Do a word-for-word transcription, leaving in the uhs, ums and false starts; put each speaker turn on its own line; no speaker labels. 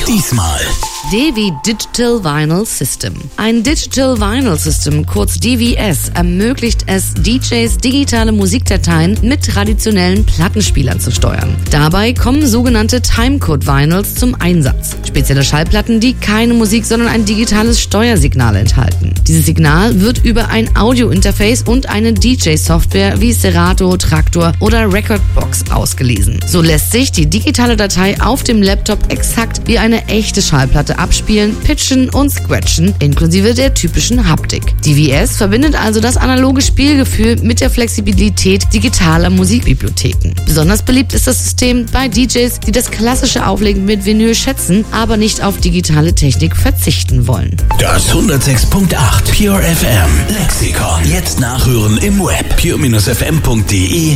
Diesmal
D wie Digital Vinyl System. Ein Digital Vinyl System, kurz D V S, ermöglicht es D Js, digitale Musikdateien mit traditionellen Plattenspielern zu steuern. Dabei kommen sogenannte Timecode Vinyls zum Einsatz. Spezielle Schallplatten, die keine Musik, sondern ein digitales Steuersignal enthalten. Dieses Signal wird über ein Audio-Interface und eine D J-Software wie Serato, Traktor oder Recordbox ausgelesen. So lässt sich die digitale Datei auf dem Laptop exakt wie eine echte Schallplatte abspielen, pitchen und scratchen, inklusive der typischen Haptik. D V S verbindet also das analoge Spielgefühl mit der Flexibilität digitaler Musikbibliotheken. Besonders beliebt ist das System bei D Js, die das klassische Auflegen mit Vinyl schätzen, aber nicht auf digitale Technik verzichten wollen.
Das hundertsechs Komma acht Pure F M Lexikon. Jetzt nachhören im Web pure Bindestrich f m punkt d e